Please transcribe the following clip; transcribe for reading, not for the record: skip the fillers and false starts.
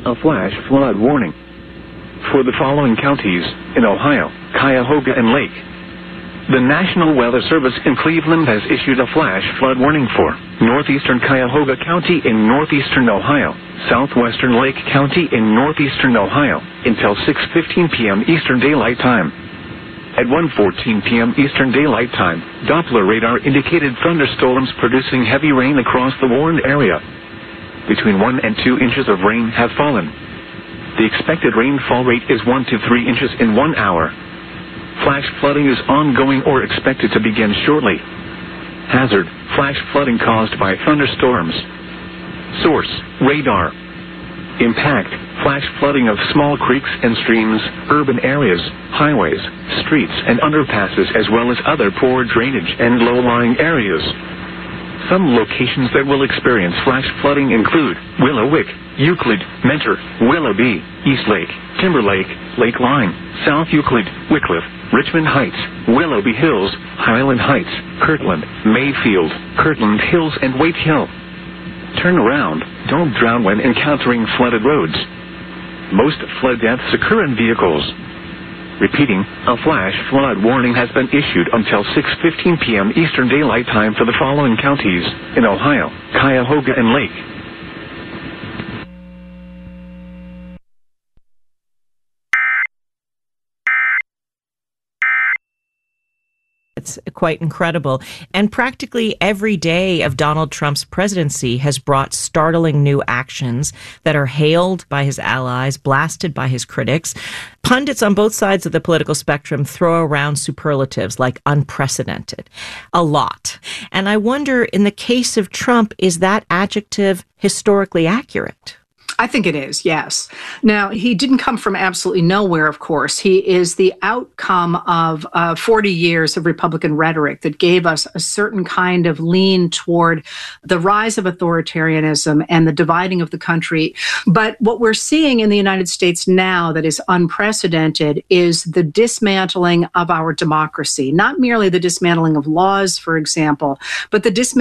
a flash flood warning for the following counties in Ohio, Cuyahoga and Lake. The National Weather Service in Cleveland has issued a flash flood warning for northeastern Cuyahoga County in northeastern Ohio, southwestern Lake County in northeastern Ohio until 6:15 p.m. Eastern Daylight Time. At 1:14 p.m. Eastern Daylight Time, Doppler radar indicated thunderstorms producing heavy rain across the warned area. Between 1 and 2 inches of rain have fallen. The expected rainfall rate is 1 to 3 inches in 1 hour. Flash flooding is ongoing or expected to begin shortly. Hazard: flash flooding caused by thunderstorms. Source: radar. Impact: flash flooding of small creeks and streams, urban areas, highways, streets and underpasses, as well as other poor drainage and low-lying areas. Some locations that will experience flash flooding include Willowick, Euclid, Mentor, Willoughby, Eastlake, Timberlake, Lake Line, South Euclid, Wickliffe, Richmond Heights, Willoughby Hills, Highland Heights, Kirtland, Mayfield, Kirtland Hills, and Waite Hill. Turn around. Don't drown when encountering flooded roads. Most flood deaths occur in vehicles. Repeating, a flash flood warning has been issued until 6:15 p.m. Eastern Daylight Time for the following counties in Ohio, Cuyahoga and Lake. It's quite incredible. And practically every day of Donald Trump's presidency has brought startling new actions that are hailed by his allies, blasted by his critics. Pundits on both sides of the political spectrum throw around superlatives like unprecedented a lot. And I wonder, in the case of Trump, is that adjective historically accurate? I think it is, yes. Now, he didn't come from absolutely nowhere, of course. He is the outcome of 40 years of Republican rhetoric that gave us a certain kind of lean toward the rise of authoritarianism and the dividing of the country. But what we're seeing in the United States now that is unprecedented is the dismantling of our democracy, not merely the dismantling of laws, for example, but the dismantling